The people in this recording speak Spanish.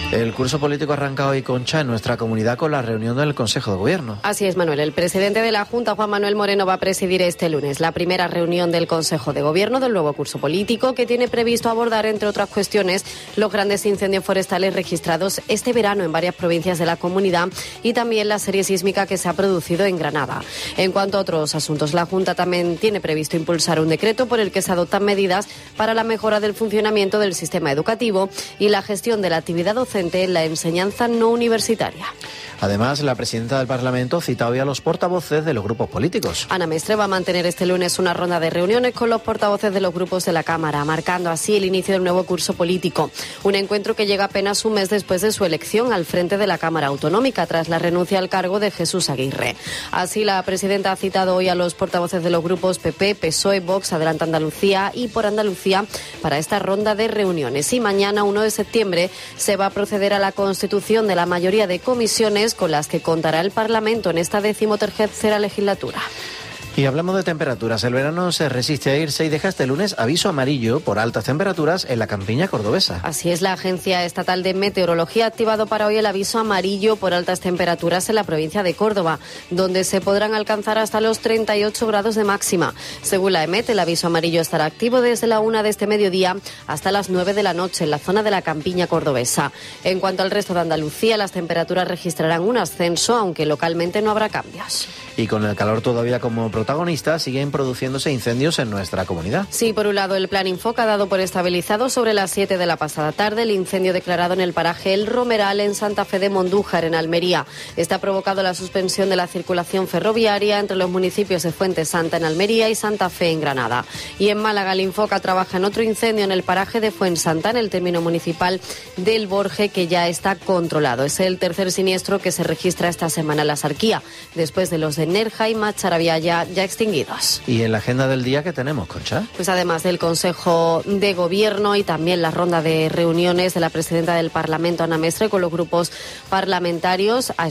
El curso político arranca hoy, Concha, en nuestra comunidad con la reunión del Consejo de Gobierno. Así es, Manuel. El presidente de la Junta, Juan Manuel Moreno, va a presidir este lunes la primera reunión del Consejo de Gobierno del nuevo curso político, que tiene previsto abordar, entre otras cuestiones, los grandes incendios forestales registrados este verano en varias provincias de la comunidad y también la serie sísmica que se ha producido en Granada. En cuanto a otros asuntos, la Junta también tiene previsto impulsar un decreto por el que se adoptan medidas para la mejora del funcionamiento del sistema educativo y la gestión de la actividad docente en la enseñanza no universitaria. Además, la presidenta del Parlamento cita hoy a los portavoces de los grupos políticos. Ana Mestre va a mantener este lunes una ronda de reuniones con los portavoces de los grupos de la Cámara, marcando así el inicio del nuevo curso político. Un encuentro que llega apenas un mes después de su elección al frente de la Cámara Autonómica, tras la renuncia al cargo de Jesús Aguirre. Así, la presidenta ha citado hoy a los portavoces de los grupos PP, PSOE, Vox, Adelante Andalucía y Por Andalucía para esta ronda de reuniones. Y mañana, 1 de septiembre, se va a proceder a la constitución de la mayoría de comisiones con las que contará el Parlamento en esta 13ª legislatura. Y hablamos de temperaturas. El verano se resiste a irse y deja este lunes aviso amarillo por altas temperaturas en la campiña cordobesa. Así es, la Agencia Estatal de Meteorología ha activado para hoy el aviso amarillo por altas temperaturas en la provincia de Córdoba, donde se podrán alcanzar hasta los 38 grados de máxima. Según la EMET, el aviso amarillo estará activo desde la 1 de este mediodía hasta las 9 de la noche en la zona de la campiña cordobesa. En cuanto al resto de Andalucía, las temperaturas registrarán un ascenso, aunque localmente no habrá cambios. Y con el calor todavía como protagonista, siguen produciéndose incendios en nuestra comunidad. Sí, por un lado, el plan Infoca ha dado por estabilizado sobre las 7 de la pasada tarde el incendio declarado en el paraje El Romeral en Santa Fe de Mondújar, en Almería. Este ha provocado la suspensión de la circulación ferroviaria entre los municipios de Fuente Santa en Almería y Santa Fe en Granada. Y en Málaga, el Infoca trabaja en otro incendio en el paraje de Fuensanta, en el término municipal del Borje, que ya está controlado. Es el tercer siniestro que se registra esta semana en la Sarquía, después de los de Nerja y Macharavilla ya extinguidos. ¿Y en la agenda del día qué tenemos, Concha? Pues además del Consejo de Gobierno y también la ronda de reuniones de la presidenta del Parlamento, Ana Mestre, con los grupos parlamentarios.